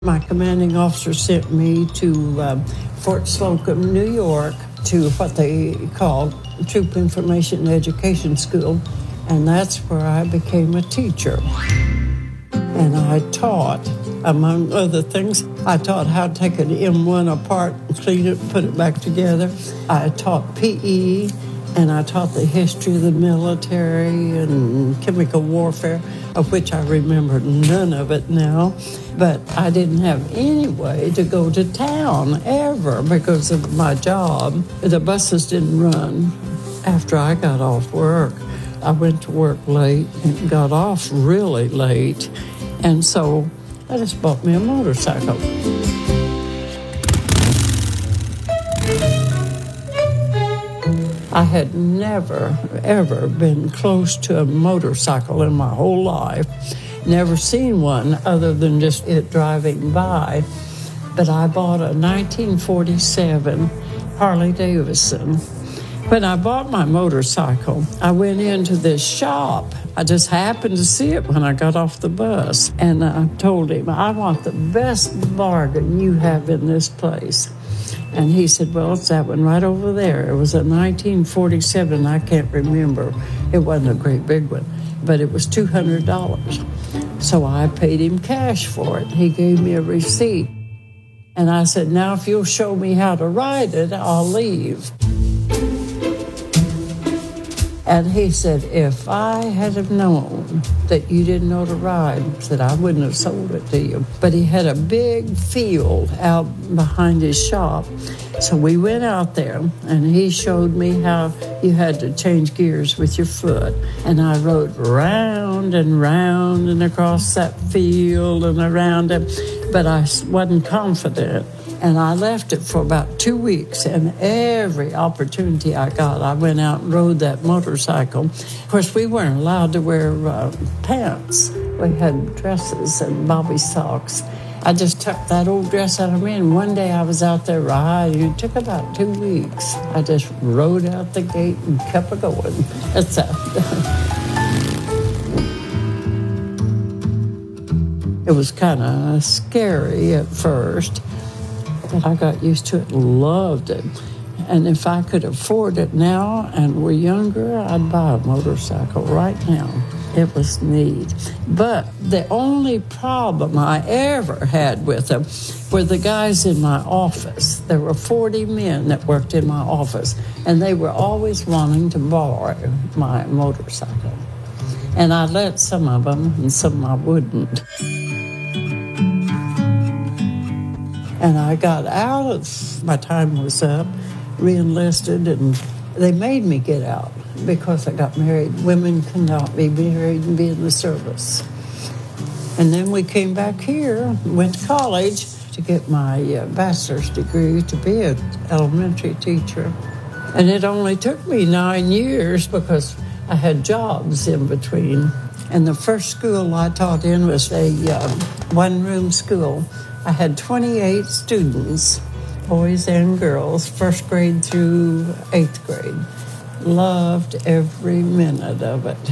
My commanding officer sent me to Fort Slocum, New York, to what they call Troop Information Education School, and that's where I became a teacher. And I taught, among other things, I taught how to take an M1 apart, clean it, put it back together. I taught PE, and I taught the history of the military and chemical warfare, of which I remember none of it now. But I didn't have any way to go to town ever because of my job. The buses didn't run after I got off work. I went to work late and got off really late. And so I just bought me a motorcycle. I had never, ever been close to a motorcycle in my whole life. Never seen one other than just it driving by. But I bought a 1947 Harley Davidson. When I bought my motorcycle, I went into this shop. I just happened to see it when I got off the bus. And I told him, I want the best bargain you have in this place. And he said, well, it's that one right over there. It was a 1947, I can't remember. It wasn't a great big one, but it was $200. So I paid him cash for it. He gave me a receipt. And I said, now if you'll show me how to ride it, I'll leave. And he said, if I had have known that you didn't know to ride, he said, I wouldn't have sold it to you. But he had a big field out behind his shop. So we went out there, and he showed me how you had to change gears with your foot. And I rode round and round and across that field and around it. But I wasn't confident. And I left it for about 2 weeks, and every opportunity I got, I went out and rode that motorcycle. Of course, we weren't allowed to wear pants. We had dresses and bobby socks. I just tucked that old dress out of me, and one day I was out there riding. It took about 2 weeks. I just rode out the gate and kept it going. That's that. It was kind of scary at first. But I got used to it and loved it. And if I could afford it now and were younger, I'd buy a motorcycle right now. It was neat. But the only problem I ever had with them were the guys in my office. There were 40 men that worked in my office, and they were always wanting to borrow my motorcycle. And I let some of them, and some I wouldn't. And I got out of, my time was up, re-enlisted, and they made me get out because I got married. Women cannot be married and be in the service. And then we came back here, went to college to get my bachelor's degree to be an elementary teacher. And it only took me 9 years because I had jobs in between. And the first school I taught in was a one-room school. I had 28 students, boys and girls, first grade through 8th grade. Loved every minute of it.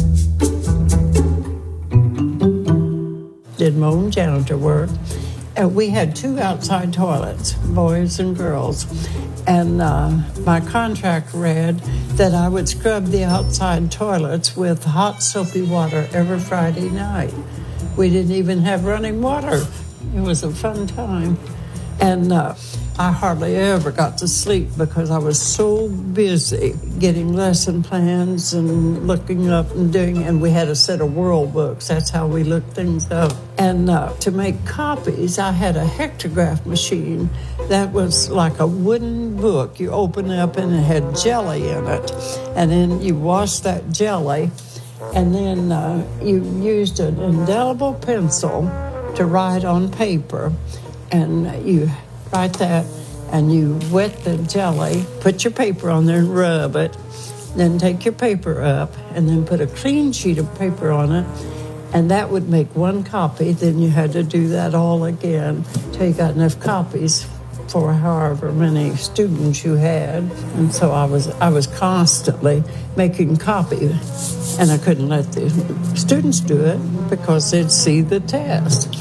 Did my own janitor work. We had 2 outside toilets, boys and girls. And my contract read that I would scrub the outside toilets with hot soapy water every Friday night. We didn't even have running water. It was a fun time. And I hardly ever got to sleep because I was so busy getting lesson plans and looking up and doing, and we had a set of world books. That's how we looked things up. And to make copies, I had a hectograph machine that was like a wooden book. You open it up and it had jelly in it. And then you wash that jelly, and then you used an indelible pencil to write on paper, and you write that, and you wet the jelly, put your paper on there and rub it, then take your paper up, and then put a clean sheet of paper on it, and that would make one copy. Then you had to do that all again till you got enough copies for however many students you had. And so I was constantly making copies, and I couldn't let the students do it because they'd see the test.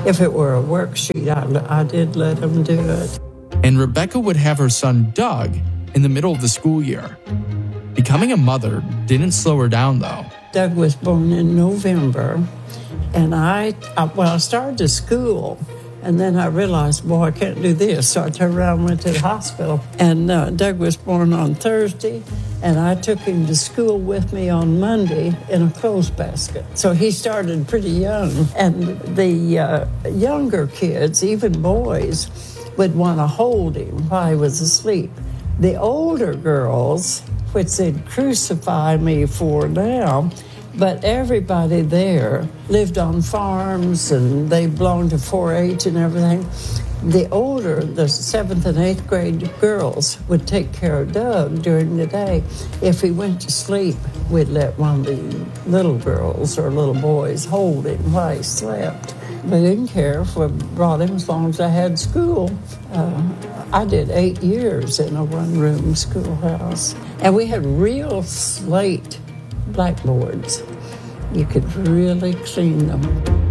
If it were a worksheet, I did let them do it. And Rebecca would have her son, Doug, in the middle of the school year. Becoming a mother didn't slow her down, though. Doug was born in November, and I started to school, and then I realized, boy, I can't do this. So I turned around and went to the hospital. And Doug was born on Thursday, and I took him to school with me on Monday in a clothes basket. So he started pretty young. And the younger kids, even boys, would want to hold him while he was asleep. The older girls, which they'd crucify me for now, but everybody there lived on farms and they belonged to 4-H and everything. The older, the 7th and 8th grade girls would take care of Doug during the day. If he went to sleep, we'd let one of the little girls or little boys hold him while he slept. They didn't care if we brought him as long as I had school. I did 8 years in a one-room schoolhouse. And we had real slate blackboards. You could really clean them.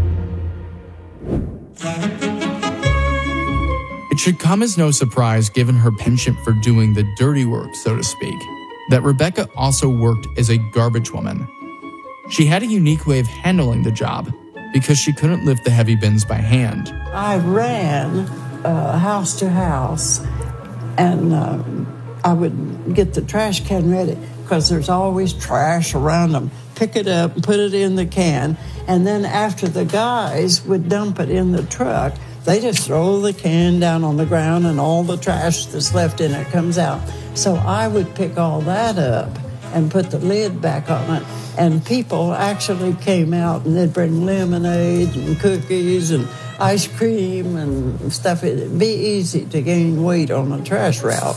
It should come as no surprise, given her penchant for doing the dirty work, so to speak, that Rebecca also worked as a garbage woman. She had a unique way of handling the job because she couldn't lift the heavy bins by hand. I ran house to house, and I would get the trash can ready because there's always trash around them. Pick it up and put it in the can, and then after the guys would dump it in the truck, they just throw the can down on the ground and all the trash that's left in it comes out. So I would pick all that up and put the lid back on it. And people actually came out and they'd bring lemonade and cookies and ice cream and stuff. It'd be easy to gain weight on a trash route.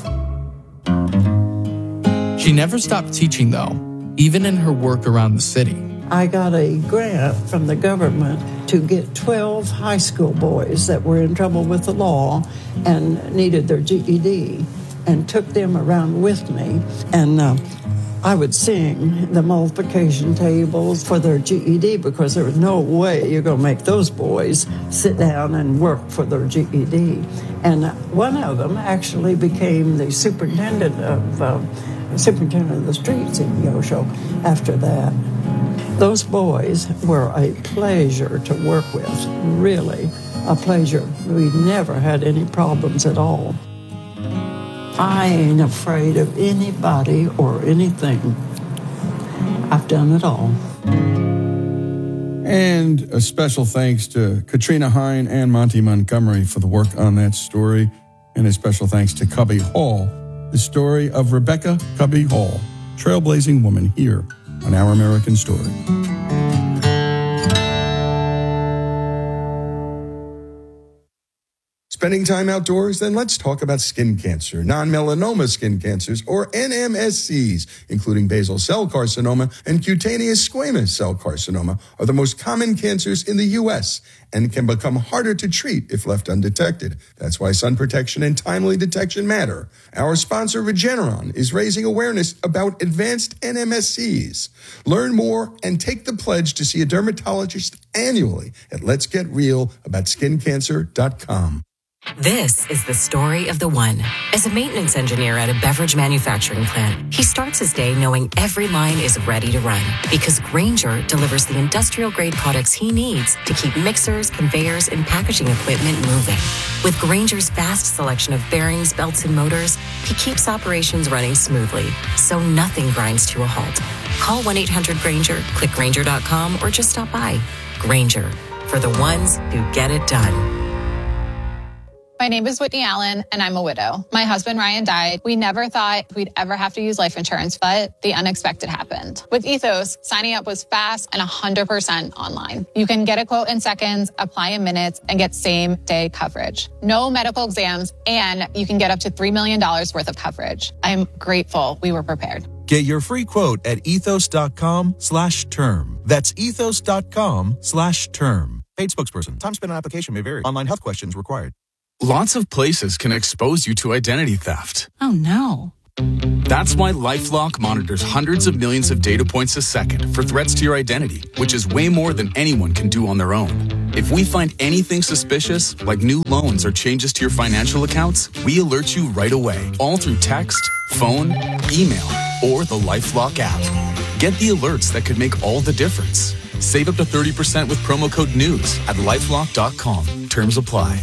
She never stopped teaching, though, even in her work around the city. I got a grant from the government to get 12 high school boys that were in trouble with the law and needed their GED, and took them around with me. And I would sing the multiplication tables for their GED because there was no way you're going to make those boys sit down and work for their GED. And one of them actually became the superintendent of the streets in Neosho after that. Those boys were a pleasure to work with, really a pleasure. We never had any problems at all. I ain't afraid of anybody or anything. I've done it all. And a special thanks to Katrina Hine and Monty Montgomery for the work on that story. And a special thanks to Cubby Hall, the story of Rebecca Cubby Hall, trailblazing woman here on Our American Story. Spending time outdoors? Then let's talk about skin cancer. Non-melanoma skin cancers, or NMSCs, including basal cell carcinoma and cutaneous squamous cell carcinoma, are the most common cancers in the U.S. and can become harder to treat if left undetected. That's why sun protection and timely detection matter. Our sponsor, Regeneron, is raising awareness about advanced NMSCs. Learn more and take the pledge to see a dermatologist annually at letsgetrealaboutSkinCancer.com. This is the story of the one. As a maintenance engineer at a beverage manufacturing plant, he starts his day knowing every line is ready to run because Grainger delivers the industrial-grade products he needs to keep mixers, conveyors, and packaging equipment moving. With Grainger's vast selection of bearings, belts, and motors, he keeps operations running smoothly, so nothing grinds to a halt. Call 1-800-GRAINGER, click Grainger.com, or just stop by. Grainger, for the ones who get it done. My name is Whitney Allen, and I'm a widow. My husband, Ryan, died. We never thought we'd ever have to use life insurance, but the unexpected happened. With Ethos, signing up was fast and 100% online. You can get a quote in seconds, apply in minutes, and get same-day coverage. No medical exams, and you can get up to $3 million worth of coverage. I'm grateful we were prepared. Get your free quote at ethos.com/term. That's ethos.com/term. Paid spokesperson. Time spent on application may vary. Online health questions required. Lots of places can expose you to identity theft. Oh, no. That's why LifeLock monitors hundreds of millions of data points a second for threats to your identity, which is way more than anyone can do on their own. If we find anything suspicious, like new loans or changes to your financial accounts, we alert you right away, all through text, phone, email, or the LifeLock app. Get the alerts that could make all the difference. Save up to 30% with promo code NEWS at LifeLock.com. Terms apply.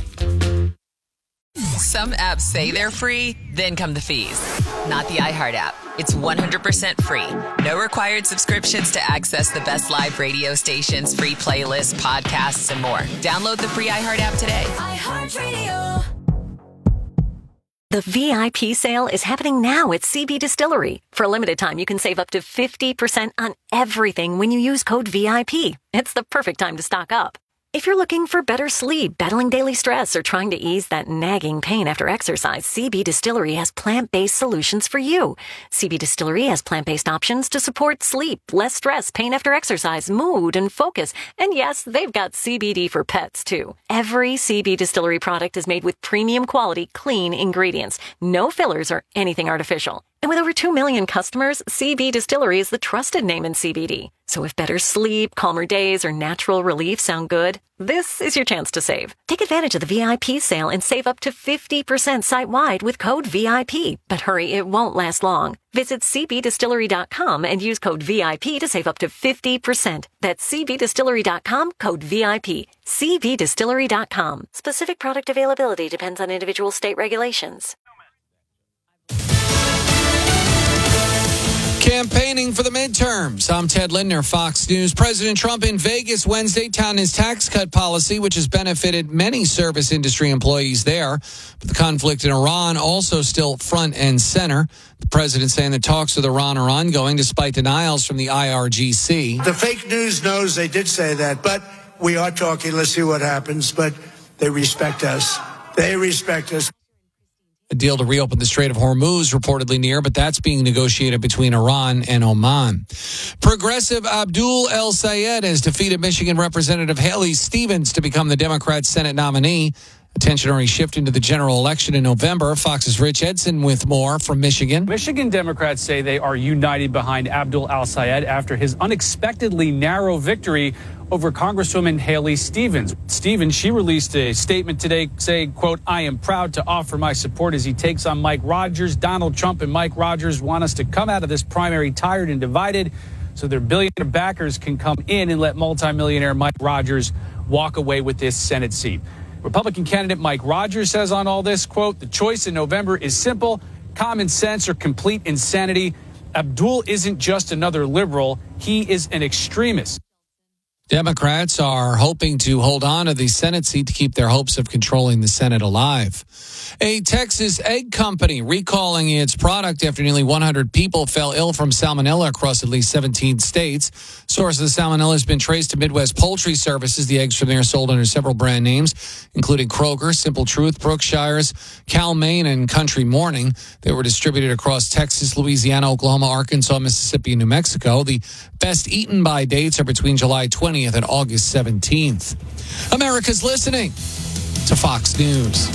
Some apps say they're free, then come the fees. Not the iHeart app. It's 100% free. No required subscriptions to access the best live radio stations, free playlists, podcasts, and more. Download the free iHeart app today. iHeartRadio. The VIP sale is happening now at CB Distillery. For a limited time, you can save up to 50% on everything when you use code VIP. It's the perfect time to stock up. If you're looking for better sleep, battling daily stress, or trying to ease that nagging pain after exercise, CB Distillery has plant-based solutions for you. CB Distillery has plant-based options to support sleep, less stress, pain after exercise, mood, and focus. And yes, they've got CBD for pets, too. Every CB Distillery product is made with premium quality, clean ingredients. No fillers or anything artificial. And with over 2 million customers, CB Distillery is the trusted name in CBD. So if better sleep, calmer days, or natural relief sound good, this is your chance to save. Take advantage of the VIP sale and save up to 50% site-wide with code VIP. But hurry, it won't last long. Visit cbdistillery.com and use code VIP to save up to 50%. That's cbdistillery.com, code VIP. cbdistillery.com. Specific product availability depends on individual state regulations. Campaigning for the midterms. I'm Ted Lindner, Fox News. President Trump in Vegas Wednesday touting his tax cut policy, which has benefited many service industry employees there. But the conflict in Iran also still front and center. The president saying the talks with Iran are ongoing despite denials from the IRGC. The fake news knows they did say that, but we are talking. Let's see what happens. But they respect us. They respect us. A deal to reopen the Strait of Hormuz reportedly near, but that's being negotiated between Iran and Oman. Progressive Abdul El Sayed has defeated Michigan Representative Haley Stevens to become the Democrat Senate nominee. Attention already shifting to the general election in November. Fox's Rich Edson with more from Michigan. Michigan Democrats say they are united behind Abdul El Sayed after his unexpectedly narrow victory over Congresswoman Haley Stevens. She released a statement today saying, quote, "I am proud to offer my support as he takes on Mike Rogers. Donald Trump and Mike Rogers want us to come out of this primary tired and divided so their billionaire backers can come in and let multimillionaire Mike Rogers walk away with this Senate seat." Republican candidate Mike Rogers says on all this, quote, "The choice in November is simple, common sense or complete insanity. Abdul isn't just another liberal. He is an extremist." Democrats are hoping to hold on to the Senate seat to keep their hopes of controlling the Senate alive. A Texas egg company recalling its product after nearly 100 people fell ill from salmonella across at least 17 states. Source of the salmonella has been traced to Midwest Poultry Services. The eggs from there are sold under several brand names, including Kroger, Simple Truth, Brookshire's, Cal-Maine, and Country Morning. They were distributed across Texas, Louisiana, Oklahoma, Arkansas, Mississippi, and New Mexico. The best eaten by dates are between July 20th and August 17th. America's listening to Fox News.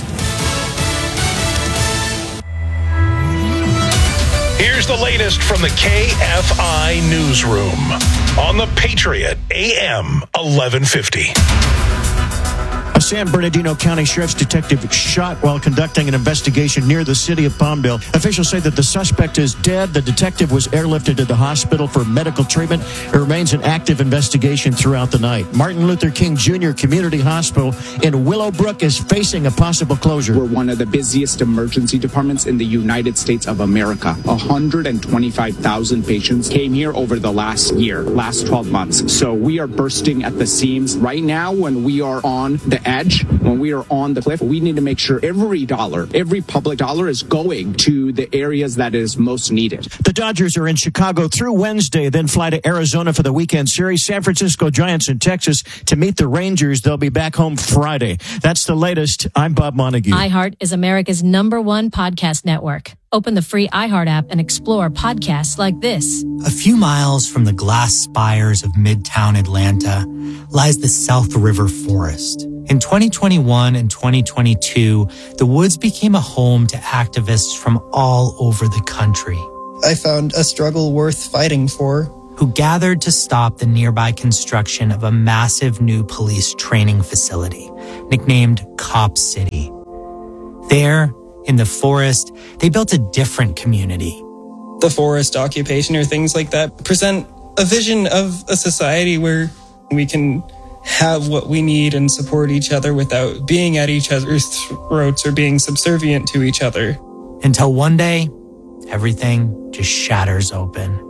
Here's the latest from the KFI Newsroom on the Patriot AM 1150. A San Bernardino County Sheriff's detective shot while conducting an investigation near the city of Palmdale. Officials say that the suspect is dead. The detective was airlifted to the hospital for medical treatment. It remains an active investigation throughout the night. Martin Luther King Jr. Community Hospital in Willowbrook is facing a possible closure. We're one of the busiest emergency departments in the United States of America. 125,000 patients came here over the last 12 months. So we are bursting at the seams. Right now, when we are on the edge, when we are on the cliff, we need to make sure every public dollar is going to the areas that is most needed. The Dodgers are in Chicago through Wednesday, then fly to Arizona for the weekend series. San Francisco Giants in Texas to meet the Rangers. They'll be back home Friday. That's the latest. I'm Bob Montague. iHeart is America's #1 podcast network. Open the free iHeart app and explore podcasts like this. A few miles from the glass spires of Midtown Atlanta lies the South River Forest. In 2021 and 2022, the woods became a home to activists from all over the country. I found a struggle worth fighting for. Who gathered to stop the nearby construction of a massive new police training facility, nicknamed Cop City. There, in the forest, they built a different community. The forest occupation or things like that present a vision of a society where we can have what we need and support each other without being at each other's throats or being subservient to each other. Until one day, everything just shatters open.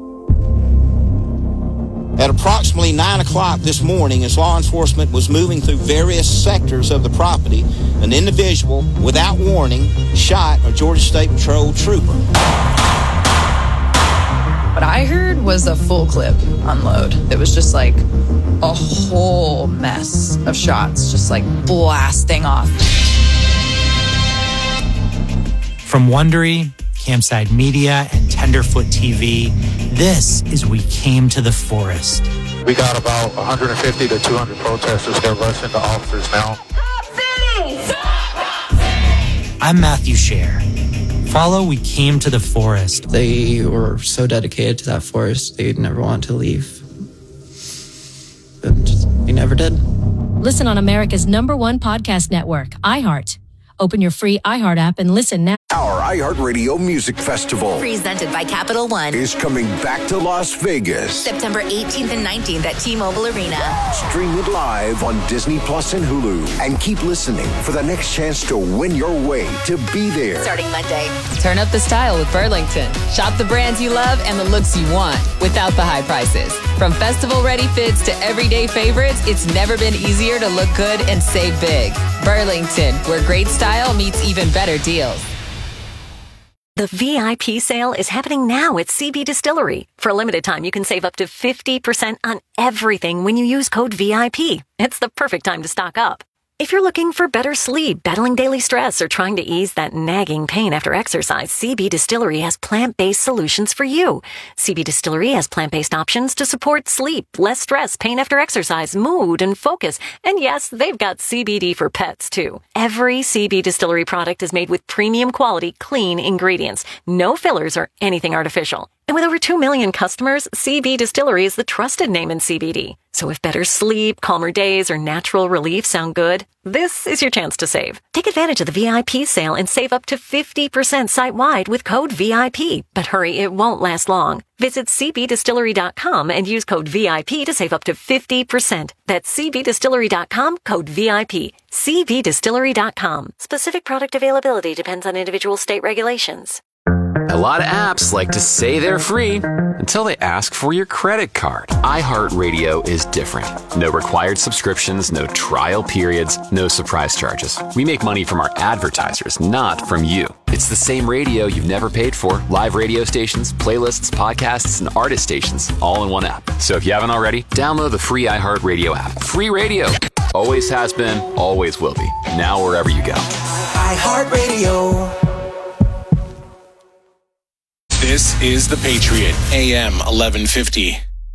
At approximately 9 o'clock this morning, as law enforcement was moving through various sectors of the property, an individual, without warning, shot a Georgia State Patrol trooper. What I heard was a full clip unload. It was just like a whole mess of shots, just like blasting off. From Wondery, Campside Media, and Tenderfoot TV, this is We Came to the Forest. We got about 150 to 200 protesters. They're rushing the officers now. I'm Matthew Scher. Follow We Came to the Forest. They were so dedicated to that forest, they'd never want to leave. But they never did. Listen on America's #1 podcast network, iHeart. Open your free iHeart app and listen now. Our iHeartRadio Music Festival, presented by Capital One, is coming back to Las Vegas. September 18th and 19th at T-Mobile Arena. Stream it live on Disney Plus and Hulu. And keep listening for the next chance to win your way to be there. Starting Monday. Turn up the style with Burlington. Shop the brands you love and the looks you want without the high prices. From festival-ready fits to everyday favorites, it's never been easier to look good and save big. Burlington, where great style meets even better deals. The VIP sale is happening now at CB Distillery. For a limited time, you can save up to 50% on everything when you use code VIP. It's the perfect time to stock up. If you're looking for better sleep, battling daily stress, or trying to ease that nagging pain after exercise, CB Distillery has plant-based solutions for you. CB Distillery has plant-based options to support sleep, less stress, pain after exercise, mood, and focus. And yes, they've got CBD for pets, too. Every CB Distillery product is made with premium quality, clean ingredients. No fillers or anything artificial. And with over 2 million customers, CB Distillery is the trusted name in CBD. So if better sleep, calmer days, or natural relief sound good, this is your chance to save. Take advantage of the VIP sale and save up to 50% site-wide with code VIP. But hurry, it won't last long. Visit cbdistillery.com and use code VIP to save up to 50%. That's cbdistillery.com, code VIP. cbdistillery.com. Specific product availability depends on individual state regulations. A lot of apps like to say they're free until they ask for your credit card. iHeartRadio is different. No required subscriptions, no trial periods, no surprise charges. We make money from our advertisers, not from you. It's the same radio you've never paid for. Live radio stations, playlists, podcasts, and artist stations, all in one app. So if you haven't already, download the free iHeartRadio app. Free radio. Always has been, always will be. Now wherever you go. iHeartRadio. This is The Patriot, AM 1150.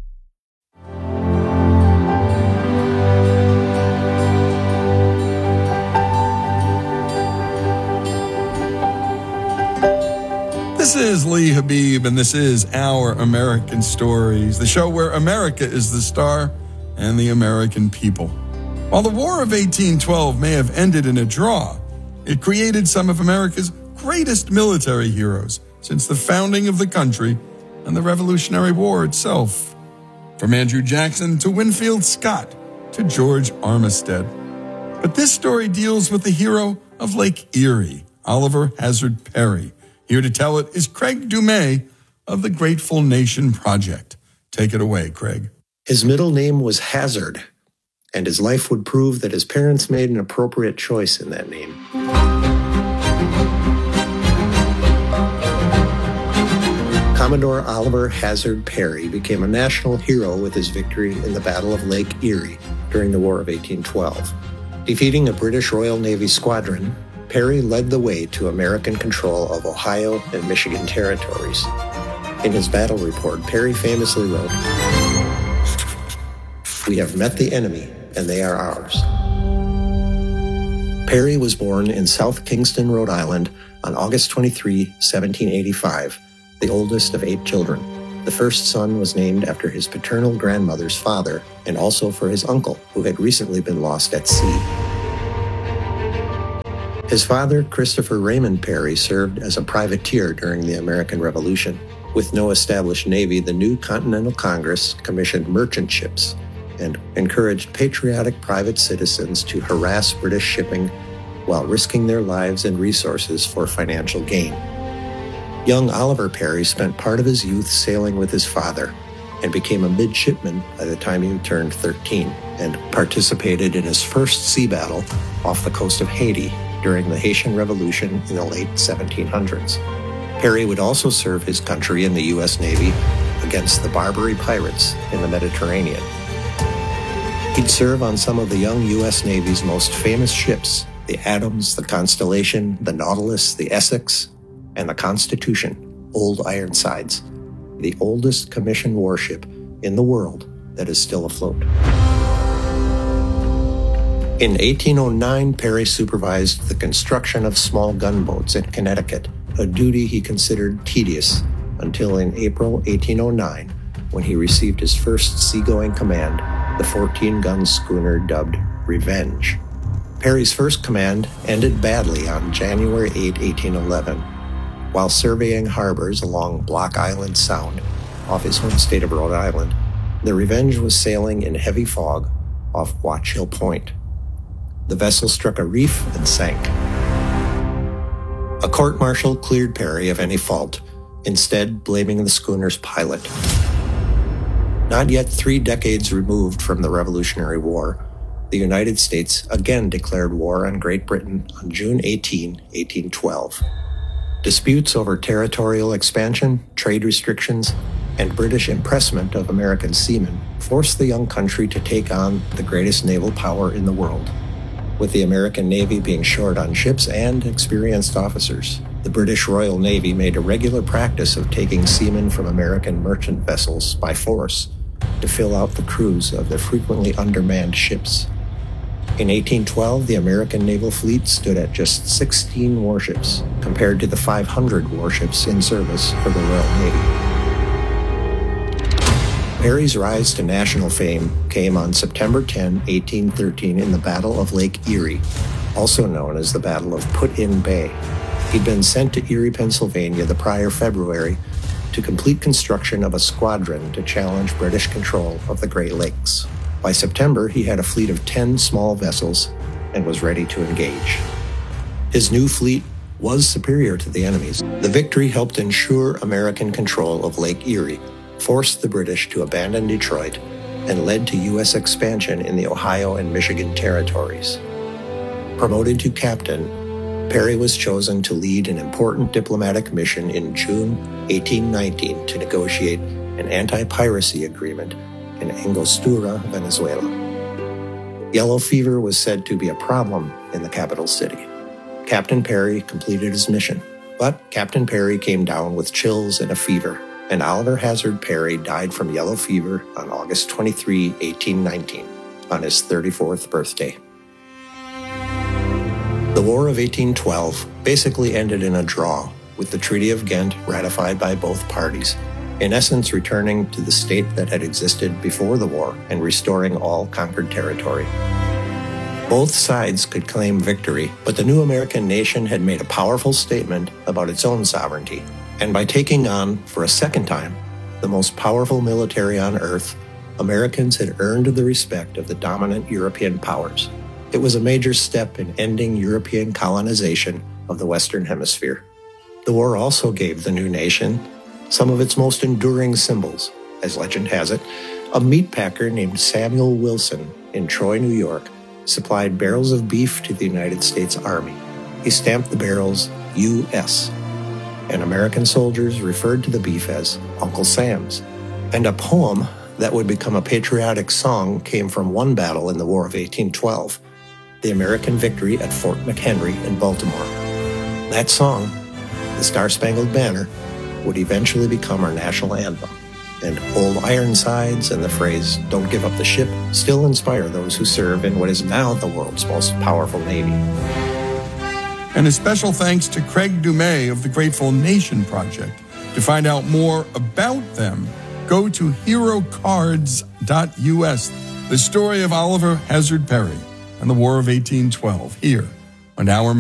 This is Lee Habib, and this is Our American Stories, the show where America is the star and the American people. While the War of 1812 may have ended in a draw, it created some of America's greatest military heroes since the founding of the country and the Revolutionary War itself. From Andrew Jackson to Winfield Scott to George Armistead. But this story deals with the hero of Lake Erie, Oliver Hazard Perry. Here to tell it is Craig Dumais of the Grateful Nation Project. Take it away, Craig. His middle name was Hazard, and his life would prove that his parents made an appropriate choice in that name. Commodore Oliver Hazard Perry became a national hero with his victory in the Battle of Lake Erie during the War of 1812. Defeating a British Royal Navy squadron, Perry led the way to American control of Ohio and Michigan territories. In his battle report, Perry famously wrote, "We have met the enemy, and they are ours. Perry was born in South Kingston, Rhode Island on August 23, 1785, the oldest of 8 children. The first son was named after his paternal grandmother's father and also for his uncle, who had recently been lost at sea. His father, Christopher Raymond Perry, served as a privateer during the American Revolution. With no established navy, the new Continental Congress commissioned merchant ships and encouraged patriotic private citizens to harass British shipping while risking their lives and resources for financial gain. Young Oliver Perry spent part of his youth sailing with his father and became a midshipman by the time he turned 13 and participated in his first sea battle off the coast of Haiti during the Haitian Revolution in the late 1700s. Perry would also serve his country in the U.S. Navy against the Barbary pirates in the Mediterranean. He'd serve on some of the young U.S. Navy's most famous ships, the Adams, the Constellation, the Nautilus, the Essex, and the Constitution, Old Ironsides, the oldest commissioned warship in the world that is still afloat. In 1809, Perry supervised the construction of small gunboats in Connecticut, a duty he considered tedious until in April 1809, when he received his first seagoing command, the 14-gun schooner dubbed Revenge. Perry's first command ended badly on January 8, 1811. While surveying harbors along Block Island Sound off his home state of Rhode Island, the Revenge was sailing in heavy fog off Watch Hill Point. The vessel struck a reef and sank. A court-martial cleared Perry of any fault, instead blaming the schooner's pilot. Not yet 3 decades removed from the Revolutionary War, the United States again declared war on Great Britain on June 18, 1812. Disputes over territorial expansion, trade restrictions, and British impressment of American seamen forced the young country to take on the greatest naval power in the world. With the American Navy being short on ships and experienced officers, the British Royal Navy made a regular practice of taking seamen from American merchant vessels by force to fill out the crews of their frequently undermanned ships. In 1812, the American naval fleet stood at just 16 warships, compared to the 500 warships in service for the Royal Navy. Perry's rise to national fame came on September 10, 1813 in the Battle of Lake Erie, also known as the Battle of Put-in Bay. He'd been sent to Erie, Pennsylvania the prior February to complete construction of a squadron to challenge British control of the Great Lakes. By September, he had a fleet of 10 small vessels and was ready to engage. His new fleet was superior to the enemy's. The victory helped ensure American control of Lake Erie, forced the British to abandon Detroit, and led to U.S. expansion in the Ohio and Michigan territories. Promoted to captain, Perry was chosen to lead an important diplomatic mission in June 1819 to negotiate an anti-piracy agreement in Angostura, Venezuela. Yellow fever was said to be a problem in the capital city. Captain Perry completed his mission, but Captain Perry came down with chills and a fever, and Oliver Hazard Perry died from yellow fever on August 23, 1819, on his 34th birthday. The War of 1812 basically ended in a draw, with the Treaty of Ghent ratified by both parties, in essence returning to the state that had existed before the war and restoring all conquered territory. Both sides could claim victory, but the new American nation had made a powerful statement about its own sovereignty, and by taking on, for a second time, the most powerful military on earth, Americans had earned the respect of the dominant European powers. It was a major step in ending European colonization of the Western Hemisphere. The war also gave the new nation some of its most enduring symbols. As legend has it, a meatpacker named Samuel Wilson in Troy, New York, supplied barrels of beef to the United States Army. He stamped the barrels U.S., and American soldiers referred to the beef as Uncle Sam's. And a poem that would become a patriotic song came from one battle in the War of 1812, the American victory at Fort McHenry in Baltimore. That song, the Star-Spangled Banner, would eventually become our national anthem. And Old Ironsides and the phrase, "Don't give up the ship," still inspire those who serve in what is now the world's most powerful Navy. And a special thanks to Craig Dumais of the Grateful Nation Project. To find out more about them, go to herocards.us. The story of Oliver Hazard Perry and the War of 1812 here on Our